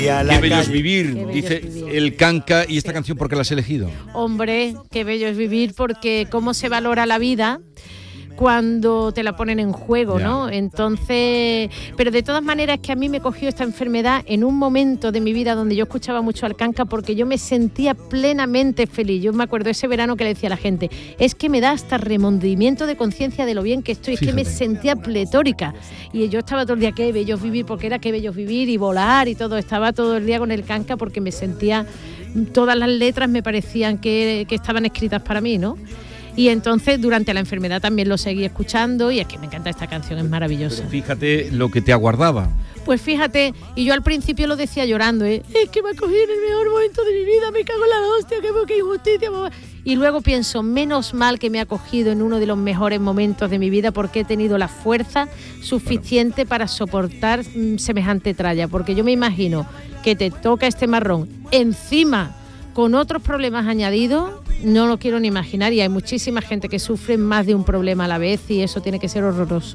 Qué bello es vivir, dice el Canca. ¿Y esta canción por qué la has elegido? Hombre, qué bello es vivir, porque cómo se valora la vida cuando te la ponen en juego, ¿no? Entonces, pero de todas maneras es que a mí me cogió esta enfermedad en un momento de mi vida donde yo escuchaba mucho al Canca, porque yo me sentía plenamente feliz. Yo me acuerdo ese verano que le decía a la gente, es que me da hasta remordimiento de conciencia de lo bien que estoy. Fíjate. Es que me sentía pletórica. Y yo estaba todo el día, qué bello es vivir, porque era qué bello es vivir y volar y todo. Estaba todo el día con el Canca porque me sentía, todas las letras me parecían que estaban escritas para mí, ¿no? Y entonces durante la enfermedad también lo seguí escuchando y es que me encanta esta canción, es maravillosa. Pero fíjate lo que te aguardaba. Pues fíjate, y yo al principio lo decía llorando, es que me ha cogido en el mejor momento de mi vida, me cago en la hostia, qué injusticia. Y luego pienso, menos mal que me ha cogido en uno de los mejores momentos de mi vida, porque he tenido la fuerza suficiente para soportar semejante tralla, porque yo me imagino que te toca este marrón encima con otros problemas añadidos, no lo quiero ni imaginar, y hay muchísima gente que sufre más de un problema a la vez y eso tiene que ser horroroso.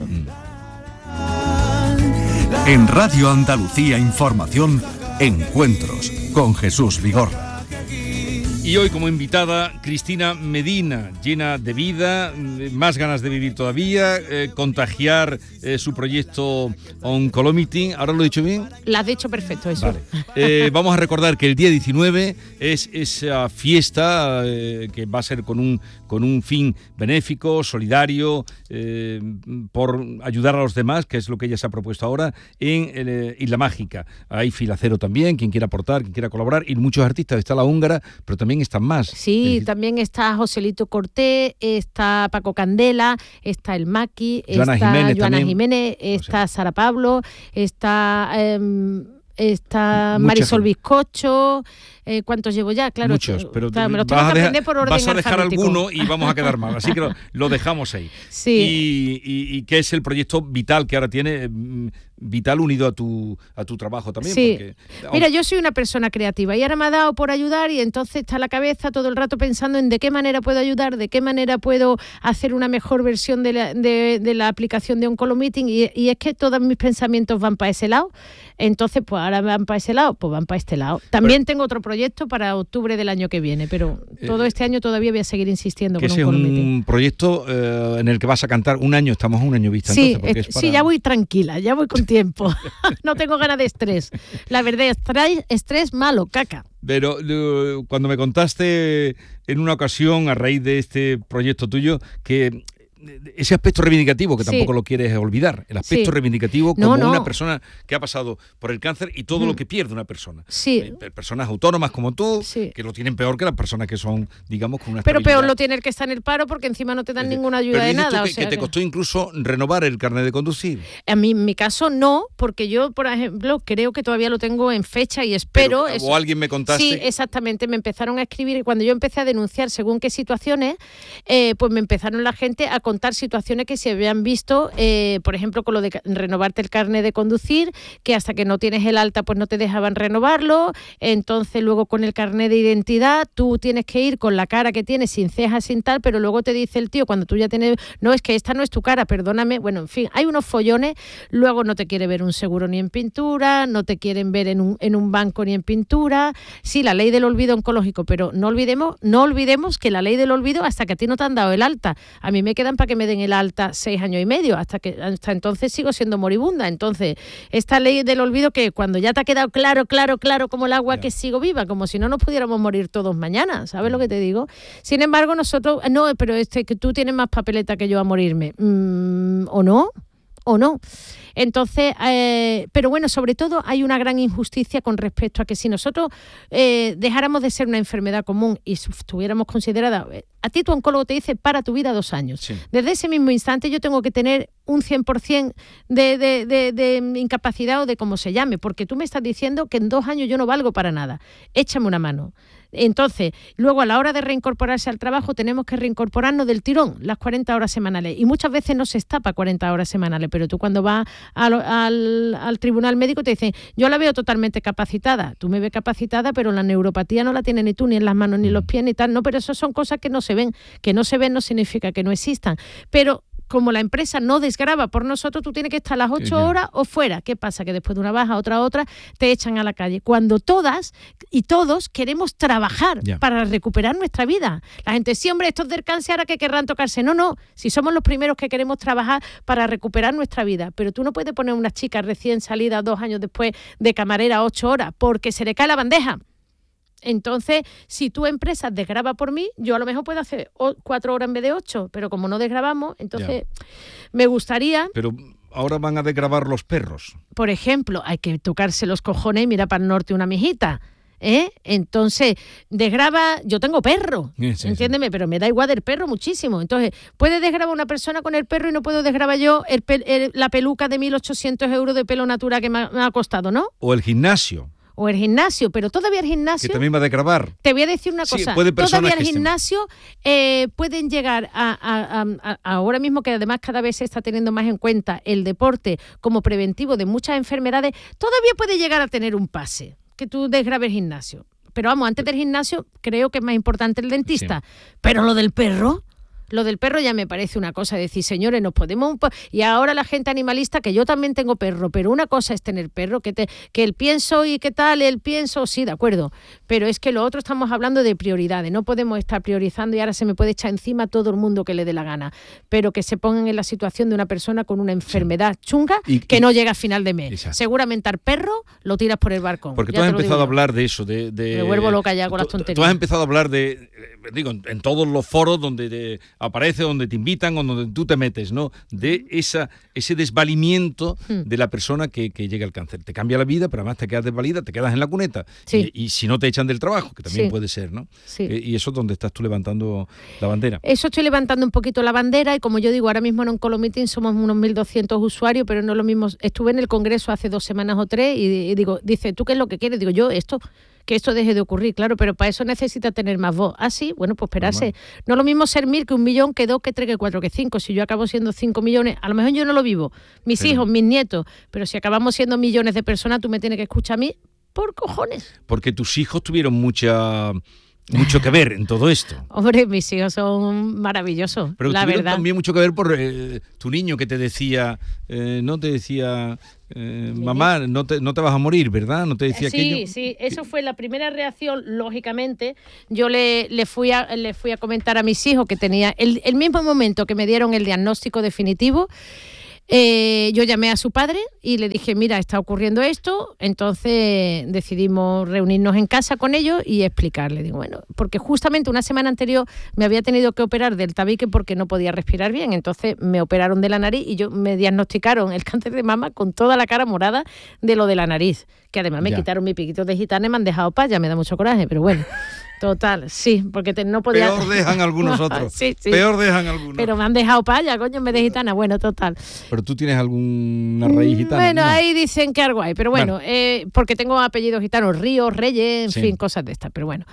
En Radio Andalucía Información, Encuentros con Jesús Vigorra. Y hoy como invitada Cristina Medina, llena de vida, más ganas de vivir todavía, contagiar su proyecto Oncolomeeting. ¿Ahora lo he dicho bien? Lo has dicho perfecto, eso. Vale. Vamos a recordar que el día 19 es esa fiesta que va a ser con un fin benéfico, solidario, por ayudar a los demás, que es lo que ella se ha propuesto ahora, en Isla Mágica. Hay Filacero también, quien quiera aportar, quien quiera colaborar, y muchos artistas. Está La Húngara, pero también están más. Sí, también está Joselito Cortés, está Paco Candela, está el Maki, Joana está Jiménez, Joana Jiménez, está Sara Pablo, está Marisol Bizcocho. ¿Cuántos llevo ya? Claro, muchos, pero claro, me los tengo que aprender por orden vas a dejar alfabético. alguno y vamos a quedar mal, así que lo dejamos ahí. Sí. Y que es el proyecto Vital que ahora tiene, Vital unido a tu trabajo también. Sí. Porque, mira, yo soy una persona creativa y ahora me ha dado por ayudar, y entonces está la cabeza todo el rato pensando en de qué manera puedo ayudar, de qué manera puedo hacer una mejor versión de la aplicación de Oncolomeeting, y es que todos mis pensamientos van para ese lado. Entonces, pues ahora van para ese lado, pues van para este lado. También tengo otro proyecto para octubre del año que viene, pero todo este año todavía voy a seguir insistiendo con Oncolomeeting. Es un proyecto en el que vas a cantar un año, estamos a un año vista. Sí, entonces, sí, ya voy tranquila, ya voy con tiempo. No tengo ganas de estrés. La verdad, estrés malo, caca. Pero cuando me contaste en una ocasión, a raíz de este proyecto tuyo, que ese aspecto reivindicativo, que tampoco lo quieres olvidar, el aspecto reivindicativo como una persona que ha pasado por el cáncer y todo lo que pierde una persona. Sí. Personas autónomas como tú, que lo tienen peor que las personas que son, digamos, con una Pero estabilidad. peor lo tiene el que está en el paro, porque encima no te dan ninguna ayuda de nada. Que te costó incluso renovar el carnet de conducir. A mí, en mi caso, no, porque yo, por ejemplo, creo que todavía lo tengo en fecha y espero... O alguien me contaste... Sí, exactamente, me empezaron a escribir, y cuando yo empecé a denunciar según qué situaciones, pues me empezaron la gente a contar situaciones que se habían visto, por ejemplo, con lo de renovarte el carnet de conducir, que hasta que no tienes el alta pues no te dejaban renovarlo. Entonces luego con el carnet de identidad tú tienes que ir con la cara que tienes, sin cejas, sin tal, pero luego te dice el tío, cuando tú ya tienes, no, es que esta no es tu cara, perdóname. Bueno, en fin, hay unos follones. Luego no te quiere ver un seguro ni en pintura, no te quieren ver en un banco ni en pintura. Sí, la ley del olvido oncológico, pero no olvidemos que la ley del olvido, hasta que a ti no te han dado el alta, a mí me quedan para que me den el alta 6 años y medio, hasta entonces sigo siendo moribunda. Entonces, esta ley del olvido, que cuando ya te ha quedado claro como el agua, que sigo viva, como si no nos pudiéramos morir todos mañana, ¿sabes lo que te digo? Sin embargo, nosotros, no, pero que tú tienes más papeleta que yo a morirme, ¿o no? Entonces, pero bueno, sobre todo hay una gran injusticia con respecto a que si nosotros dejáramos de ser una enfermedad común y estuviéramos consideradas, a ti tu oncólogo te dice para tu vida 2 años. Sí. Desde ese mismo instante yo tengo que tener un 100% de incapacidad, o de como se llame, porque tú me estás diciendo que en 2 años yo no valgo para nada. Échame una mano. Entonces, luego a la hora de reincorporarse al trabajo tenemos que reincorporarnos del tirón, las 40 horas semanales. Y muchas veces no se está para 40 horas semanales, pero tú cuando vas al tribunal médico te dicen, yo la veo totalmente capacitada. Tú me ves capacitada, pero la neuropatía no la tienes ni tú, ni en las manos, ni en los pies, ni tal. No, pero eso son cosas que no se ven. Que no se ven no significa que no existan. Pero como la empresa no desgrava por nosotros, tú tienes que estar las 8 horas o fuera. ¿Qué pasa? Que después de una baja, otra, te echan a la calle. Cuando todas y todos queremos trabajar para recuperar nuestra vida. La gente, sí, hombre, estos del cáncer ahora que querrán tocarse. No, si somos los primeros que queremos trabajar para recuperar nuestra vida. Pero tú no puedes poner a una chica recién salida 2 años después de camarera 8 horas porque se le cae la bandeja. Entonces, si tu empresa desgrava por mí, yo a lo mejor puedo hacer 4 horas en vez de 8, pero como no desgravamos, entonces me gustaría... Pero ahora van a desgravar los perros. Por ejemplo, hay que tocarse los cojones y mirar para el norte una mijita. Entonces, desgrava, yo tengo perro, entiéndeme, pero me da igual del perro muchísimo. Entonces, puede desgravar una persona con el perro y no puedo desgravar yo la peluca de 1.800 euros de pelo natural que me ha costado, ¿no? O el gimnasio. O el gimnasio, pero todavía el gimnasio... Que también va a desgravar. Te voy a decir una cosa, todavía el gimnasio pueden llegar a ahora mismo, que además cada vez se está teniendo más en cuenta el deporte como preventivo de muchas enfermedades, todavía puede llegar a tener un pase, que tú desgrabes el gimnasio. Pero vamos, antes del gimnasio creo que es más importante el dentista. Sí. Pero lo del perro... Lo del perro ya me parece una cosa, decir, señores, nos podemos... Y ahora la gente animalista, que yo también tengo perro, pero una cosa es tener perro, que el pienso y qué tal, el pienso, sí, de acuerdo, pero es que lo otro estamos hablando de prioridades, no podemos estar priorizando y ahora se me puede echar encima a todo el mundo que le dé la gana, pero que se pongan en la situación de una persona con una enfermedad chunga que no llega a final de mes. Exacto. Seguramente al perro lo tiras por el balcón. Porque tú has empezado a hablar de eso, me vuelvo loca ya con las tonterías. Tú has empezado a hablar de, digo, en todos los foros donde aparece, donde te invitan o donde tú te metes, ¿no? De ese desvalimiento de la persona que llega al cáncer. Te cambia la vida, pero además te quedas desvalida, te quedas en la cuneta. Sí. Y si no te echan del trabajo, que también puede ser, ¿no? Sí. Y eso es donde estás tú levantando la bandera. Eso estoy levantando un poquito la bandera y como yo digo, ahora mismo en Oncolomeeting somos unos 1.200 usuarios, pero no es lo mismo. Estuve en el congreso hace 2 semanas o 3 y digo, dice, ¿tú qué es lo que quieres? Digo, yo que esto deje de ocurrir, claro, pero para eso necesita tener más voz. Ah, sí, bueno, pues esperarse. No es lo mismo ser 1.000 que 1 millón, que 2, que 3, que 4, que 5. Si yo acabo siendo 5 millones, a lo mejor yo no lo vivo, mis hijos, mis nietos, pero si acabamos siendo millones de personas, tú me tienes que escuchar a mí por cojones. Porque tus hijos tuvieron mucho que ver en todo esto. Hombre, mis hijos son maravillosos, pero la verdad. También mucho que ver por tu niño que te decía, no te decía, mamá, no te vas a morir, ¿verdad? No te decía aquello. Sí, eso fue la primera reacción, lógicamente. Yo le fui a comentar a mis hijos que tenía el mismo momento que me dieron el diagnóstico definitivo. Yo llamé a su padre y le dije, mira, está ocurriendo esto, entonces decidimos reunirnos en casa con ellos y explicarle. Digo, bueno, porque justamente una semana anterior me había tenido que operar del tabique porque no podía respirar bien, entonces me operaron de la nariz y me diagnosticaron el cáncer de mama con toda la cara morada de lo de la nariz, que además me quitaron mi piquito de gitana y me han dejado paya, me da mucho coraje, pero bueno. Total, sí, porque no podía... Peor dejan algunos otros. Sí. Peor dejan algunos. Pero me han dejado paya, coño, en vez de gitana. Bueno, total. ¿Pero tú tienes alguna raíz gitana? Bueno, no. Ahí dicen que algo hay, pero bueno, porque tengo apellidos gitanos, Ríos, Reyes, en fin, cosas de estas, pero bueno.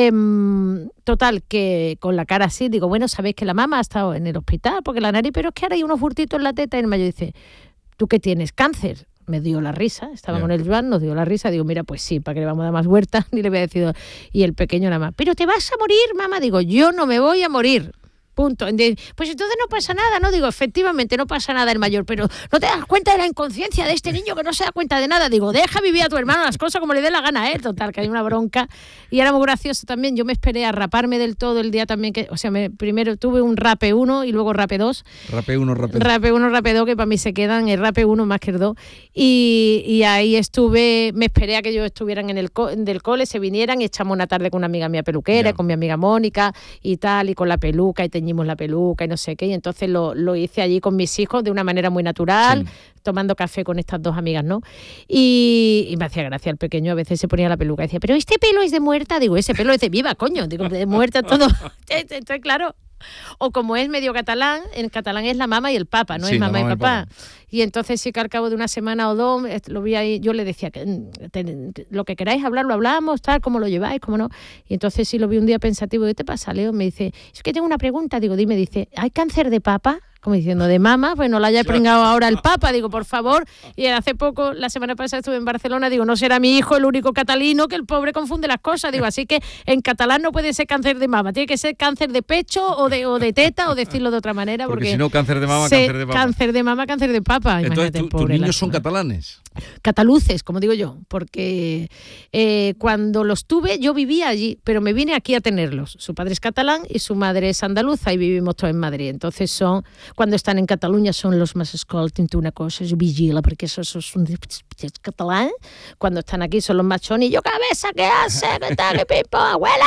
Total, que con la cara así, digo, bueno, sabéis que la mamá ha estado en el hospital, porque la nariz, pero es que ahora hay unos furtitos en la teta, y el mayor dice, ¿tú qué tienes? ¿Cáncer? Me dio la risa, estaba con el Joan, nos dio la risa, digo, mira, pues sí, para que le vamos a dar más vueltas, ni le voy a decir, y el pequeño nada más, pero te vas a morir, mamá, digo, yo no me voy a morir. Punto. Pues entonces no pasa nada, ¿no? Digo, efectivamente no pasa nada el mayor, pero ¿no te das cuenta de la inconsciencia de este niño que no se da cuenta de nada? Digo, deja vivir a tu hermano las cosas como le dé la gana, Total, que hay una bronca. Y era muy gracioso también, yo me esperé a raparme del todo el día también, primero tuve un rape 1 y luego rape 2. Rape 1, rape 2. Rape 1, rape 2, que para mí se quedan el rape 1 más que el 2. Y ahí me esperé a que ellos estuvieran del cole, se vinieran y echamos una tarde con una amiga mía peluquera, con mi amiga Mónica y tal, y con la peluca, y teñimos la peluca y no sé qué, y entonces lo hice allí con mis hijos de una manera muy natural, tomando café con estas 2 amigas, ¿no? Y me hacía gracia el pequeño, a veces se ponía la peluca y decía, pero este pelo es de muerta, digo, ese pelo es de viva, coño, digo, de muerta todo, estoy claro. O como es medio catalán, en catalán es la mamá y el papa, no es mamá y papá. Y entonces sí que al cabo de una semana o 2 lo vi ahí, yo le decía, lo que queráis hablar, lo hablamos, tal, cómo lo lleváis, cómo no. Y entonces sí lo vi un día pensativo, ¿qué te pasa, Leo? Me dice, es que tengo una pregunta, digo, dime, dice, ¿hay cáncer de papa? como diciendo, de mama, pues no la haya pringado ahora el Papa, digo, por favor. Y hace poco, la semana pasada estuve en Barcelona, digo, no será mi hijo el único catalino que el pobre confunde las cosas, digo, así que en catalán no puede ser cáncer de mama, tiene que ser cáncer de pecho o de teta, o decirlo de otra manera, porque si no, cáncer de mama, cáncer de papa. Cáncer de mama, cáncer de papa. Entonces, ¿tus niños son catalanes? Cataluces, como digo yo, porque cuando los tuve yo vivía allí, pero me vine aquí a tenerlos. Su padre es catalán y su madre es andaluza y vivimos todos en Madrid. Entonces cuando están en Cataluña son los más escolten una cosa, yo vigila porque esos son catalán. Cuando están aquí son los machones y yo, cabeza, ¿qué hace? ¿Qué tal? ¿Qué pipo? ¡Abuela!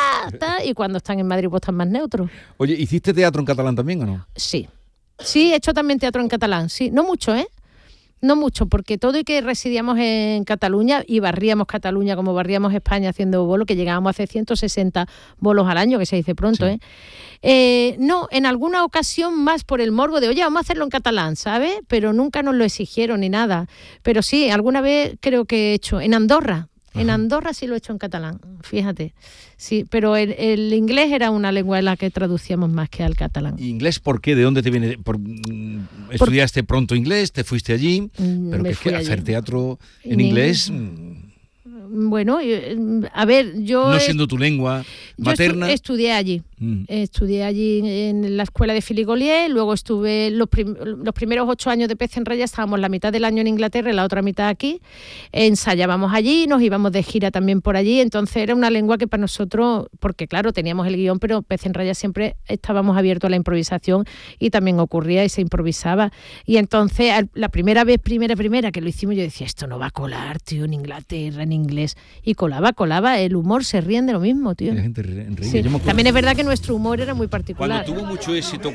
Y cuando están en Madrid pues están más neutros. Oye, ¿hiciste teatro en catalán también o no? Sí, he hecho también teatro en catalán, sí, no mucho, No mucho, porque todo y que residíamos en Cataluña y barríamos Cataluña como barríamos España haciendo bolos, que llegábamos a hacer 160 bolos al año, que se dice pronto, sí. No, en alguna ocasión más por el morbo de, oye, vamos a hacerlo en catalán, ¿sabes? Pero nunca nos lo exigieron ni nada. Pero sí, alguna vez creo que he hecho, en Andorra. En Andorra sí lo he hecho en catalán, fíjate. Sí, pero el inglés era una lengua en la que traducíamos más que al catalán. ¿Y inglés por qué? ¿De dónde te viene? ¿Estudiaste pronto inglés? ¿Te fuiste allí? Pero que es que hacer teatro en inglés... Bueno, a ver, yo... No siendo tu lengua materna... Yo estudié allí. Estudié allí en la escuela de Filigolier, luego estuve los primeros 8 años de Pez en Raya, estábamos la mitad del año en Inglaterra y la otra mitad aquí, ensayábamos allí, nos íbamos de gira también por allí, entonces era una lengua que para nosotros, porque claro, teníamos el guión, pero Pez en Raya siempre estábamos abiertos a la improvisación y también ocurría y se improvisaba. Y entonces, la primera vez, primera que lo hicimos, yo decía, esto no va a colar, tío, en Inglaterra, en inglés, y colaba, el humor se ríen de lo mismo, tío. La gente ríe. Sí. También es verdad que nuestro humor era muy particular. Cuando tuvo mucho éxito,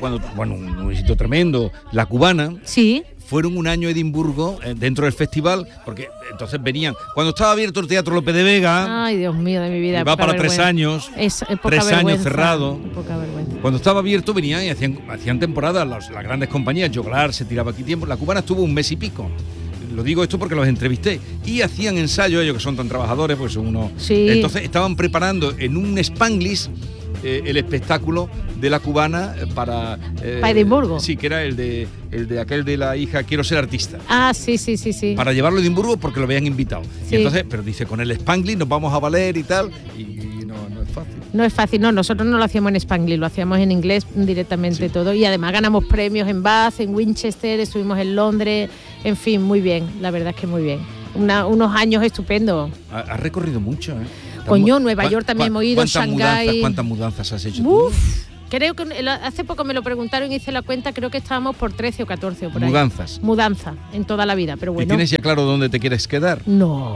un éxito tremendo, La Cubana, sí, fueron un año a Edimburgo dentro del festival, porque entonces venían, cuando estaba abierto el Teatro López de Vega, ay Dios mío de mi vida, va para vergüenza. 3 años, 3 años cerrado, poca vergüenza. Cuando estaba abierto venían y hacían temporadas las grandes compañías, Joglar se tiraba aquí tiempo, La Cubana estuvo un mes y pico. Lo digo esto porque los entrevisté y hacían ensayos, ellos que son tan trabajadores, pues son unos... Sí. Entonces estaban preparando en un Spanglish el espectáculo de La Cubana para Edimburgo. Sí, que era el de aquel de la hija Quiero ser artista. Ah, sí. Para llevarlo a Edimburgo porque lo habían invitado. Sí. Y entonces, pero dice, con el Spanglish nos vamos a valer y tal, y no es fácil. No es fácil, no, nosotros no lo hacíamos en Spanglish, lo hacíamos en inglés directamente todo, y además ganamos premios en Bath, en Winchester, estuvimos en Londres, en fin, muy bien, la verdad es que muy bien. Unos años estupendos. Has recorrido mucho, ¿eh? Coño, Nueva York también hemos ido, Shanghái. ¿Cuántas mudanzas has hecho tú? Uf, creo que hace poco me lo preguntaron y hice la cuenta, creo que estábamos por 13 o 14 o por ahí. Mudanza en toda la vida, pero bueno. ¿Y tienes ya claro dónde te quieres quedar? No,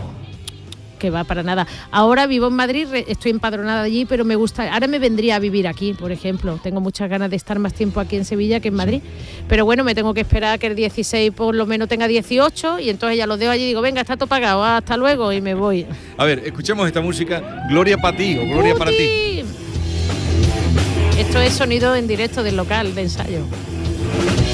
que va para nada. Ahora vivo en Madrid, estoy empadronada allí, pero me gusta, ahora me vendría a vivir aquí, por ejemplo. Tengo muchas ganas de estar más tiempo aquí en Sevilla que en Madrid. Sí. Pero bueno, me tengo que esperar a que el 16 por lo menos tenga 18 y entonces ya los dejo allí y digo, venga, está todo pagado, hasta luego, y me voy. A ver, escuchemos esta música, Gloria para ti o Gloria para ti. Esto es sonido en directo del local de ensayo.